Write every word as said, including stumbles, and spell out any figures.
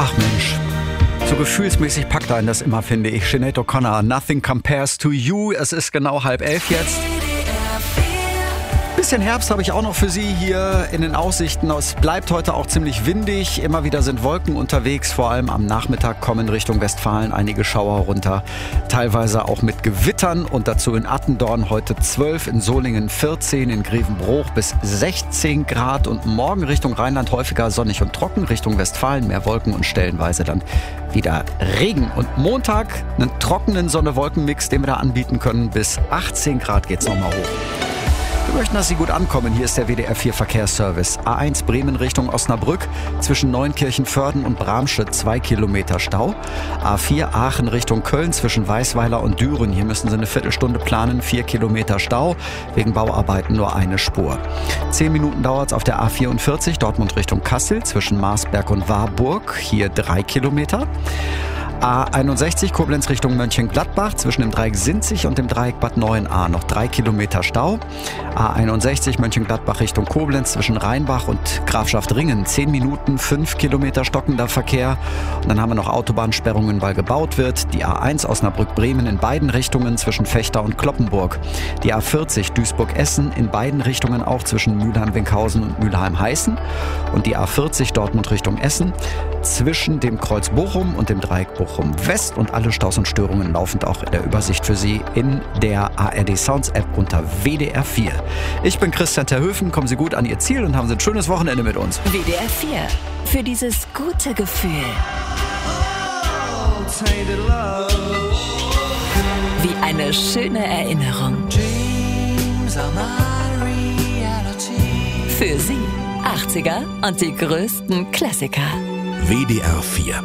Ach Mensch, so gefühlsmäßig packt einen das immer, finde ich. Sinead O'Connor, Nothing Compares to You. Es ist genau halb elf jetzt. Bisschen Herbst habe ich auch noch für Sie hier in den Aussichten. Es bleibt heute auch ziemlich windig. Immer wieder sind Wolken unterwegs. Vor allem am Nachmittag kommen Richtung Westfalen einige Schauer runter. Teilweise auch mit Gewittern. Und dazu in Attendorn heute zwölf, in Solingen vierzehn, in Grevenbruch bis sechzehn Grad. Und morgen Richtung Rheinland häufiger sonnig und trocken. Richtung Westfalen mehr Wolken und stellenweise dann wieder Regen. Und Montag einen trockenen Sonne-Wolken-Mix, den wir da anbieten können. Bis achtzehn Grad geht's nochmal hoch. Wir möchten, dass Sie gut ankommen. Hier ist der W D R vier Verkehrsservice. A eins Bremen Richtung Osnabrück. Zwischen Neunkirchen-Vörden und Bramsche zwei Kilometer Stau. A vier Aachen Richtung Köln zwischen Weißweiler und Düren. Hier müssen Sie eine Viertelstunde planen. vier Kilometer Stau. Wegen Bauarbeiten nur eine Spur. Zehn Minuten dauert es auf der A vierundvierzig Dortmund Richtung Kassel zwischen Marsberg und Warburg. Hier drei Kilometer. A einundsechzig Koblenz Richtung Mönchengladbach zwischen dem Dreieck Sinzig und dem Dreieck Bad Neuenahr noch drei Kilometer Stau. A einundsechzig Mönchengladbach Richtung Koblenz zwischen Rheinbach und Grafschaft Ringen zehn Minuten, fünf Kilometer stockender Verkehr. Und dann haben wir noch Autobahnsperrungen, weil gebaut wird. Die A eins Osnabrück-Bremen in beiden Richtungen zwischen Vechta und Kloppenburg. Die A vierzig Duisburg-Essen in beiden Richtungen auch zwischen Mülheim-Winkhausen und Mülheim-Heißen. Und die A vierzig Dortmund Richtung Essen zwischen dem Kreuz Bochum und dem Dreieck Bochum West. Und alle Staus und Störungen laufend auch in der Übersicht für Sie in der A R D Sounds App unter W D R vier. Ich bin Christian Terhöfen, kommen Sie gut an Ihr Ziel und haben Sie ein schönes Wochenende mit uns. W D R vier, für dieses gute Gefühl. Wie eine schöne Erinnerung. Für Sie achtziger und die größten Klassiker. W D R vier